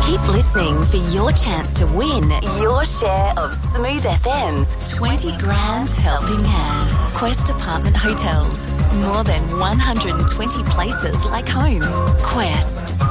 Keep listening for your chance to win your share of Smooth FM's 20 grand helping hand. Quest Apartment Hotels. More than 120 places like home. Quest.